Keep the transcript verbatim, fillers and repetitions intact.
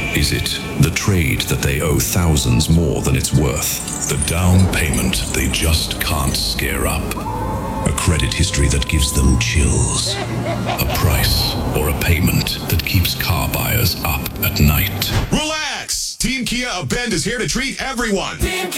Is it the trade that they owe thousands more than it's worth? The down payment they just can't scare up? A credit history that gives them chills? A price or a payment that keeps car buyers up at night? Relax! Team Kia of Bend is here to treat everyone. Team Kia!